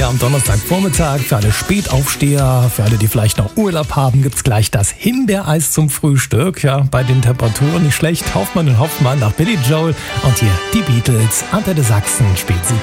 Ja, am Donnerstagvormittag für alle Spätaufsteher, für alle, die vielleicht noch Urlaub haben, gibt's gleich das Himbeereis zum Frühstück. Ja, bei den Temperaturen nicht schlecht. Hoffmann und Hoffmann nach Billy Joel und hier die Beatles. Antenne Sachsen spielt sie